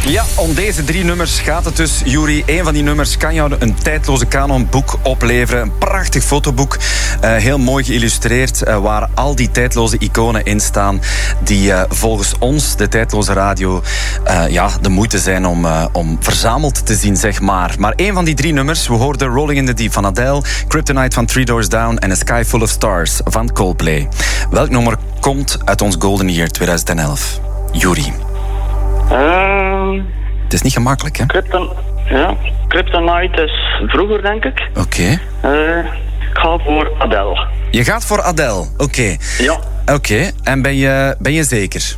Ja, om deze 3 nummers gaat het dus, Yuri. Eén van die nummers kan jou een tijdloze kanonboek opleveren. Een prachtig fotoboek, heel mooi geïllustreerd, waar al die tijdloze iconen in staan die volgens ons, de tijdloze radio, de moeite zijn om verzameld te zien, zeg maar. Maar één van die 3 nummers, we hoorden Rolling in the Deep van Adele, Kryptonite van Three Doors Down en A Sky Full of Stars van Coldplay. Welk nummer komt uit ons Golden Year 2011? Yuri. Het is niet gemakkelijk, hè? Kryptonite is vroeger, denk ik. Oké. Ik ga voor Adele. Je gaat voor Adele, oké. Ja. Oké, en ben je zeker?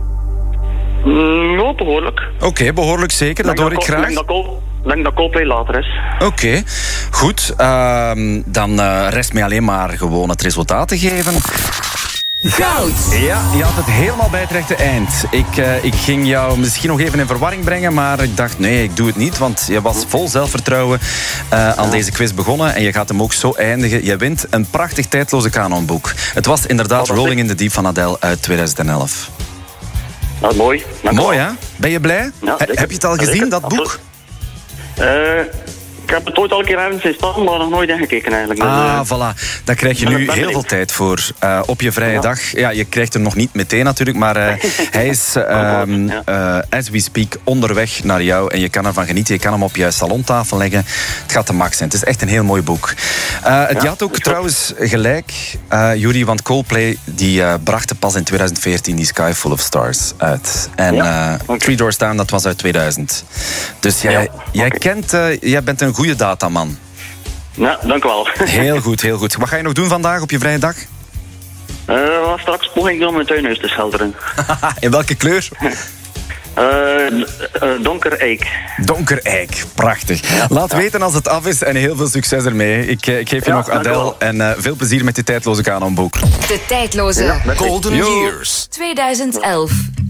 Ja, behoorlijk. Oké, behoorlijk zeker, dat hoor ik graag. Ik denk dat Coldplay later is. Oké, goed. Dan rest mij alleen maar gewoon het resultaat te geven. Goud! Ja, je had het helemaal bij het rechte eind. Ik ging jou misschien nog even in verwarring brengen, maar ik dacht, nee, ik doe het niet, want je was vol zelfvertrouwen aan deze quiz begonnen en je gaat hem ook zo eindigen. Je wint een prachtig tijdloze kanonboek. Het was inderdaad Rolling in the Deep van Adele uit 2011. Dat is mooi. Mooi, hè? Ben je blij? Ja, heb je het al gezien, dat boek? Ik heb het ooit al een keer ergens in staan, maar nog nooit ingekeken eigenlijk. Voilà. Daar krijg je nu heel veel tijd voor. Op je vrije dag. Ja, je krijgt hem nog niet meteen natuurlijk, maar hij is, as we speak, onderweg naar jou. En je kan ervan genieten. Je kan hem op je salontafel leggen. Het gaat de max zijn. Het is echt een heel mooi boek. Je had ook trouwens gelijk, Yuri, want Coldplay die brachten pas in 2014 die Sky Full of Stars uit. En Three Doors Down, dat was uit 2000. Dus jij bent een goede dataman. Ja, dank u wel. Heel goed, heel goed. Wat ga je nog doen vandaag op je vrije dag? Straks poging om mijn tuinhuis te schilderen. In welke kleur? Donker eik. Donker eik, prachtig. Ja, Laat weten als het af is en heel veel succes ermee. Ik geef je nog Adele en veel plezier met die tijdloze kanonboek. De tijdloze Golden Years 2011.